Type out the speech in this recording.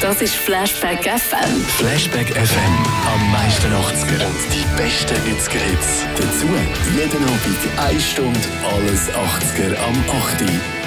Das ist Flashback FM. Flashback FM. Am meisten 80er und die besten 90er-Hits. Dazu jeden Abend 1 Stunde alles 80er am 8.